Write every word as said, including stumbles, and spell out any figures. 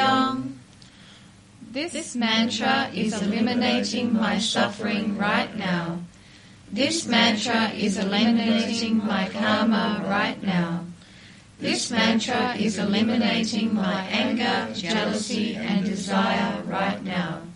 Nam. This mantra is eliminating my suffering right now. This mantra is eliminating my karma right now. This mantra is eliminating my anger, jealousy, and desire right now.